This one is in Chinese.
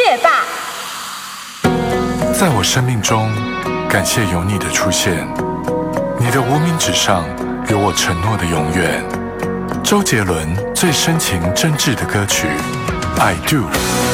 吧。 在我生命中，感谢有你的出现，你的无名指上有我承诺的永远。周杰伦最深情真挚的歌曲《I Do》。